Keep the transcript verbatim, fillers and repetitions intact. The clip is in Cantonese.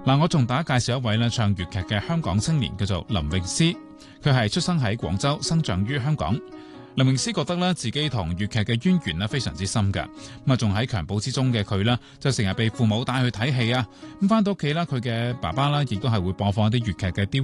嗱，我同大家介紹一位咧唱粵劇嘅香港青年，叫做林詠詩。佢係出生喺廣州，生長於香港。林詠詩覺得咧自己同粵劇嘅淵源咧非常之深㗎，咁啊仲喺襁褓之中嘅佢咧就成日被父母帶去睇戲啊，咁翻到屋企啦，佢嘅爸爸啦亦都係會播放一啲粵劇嘅雕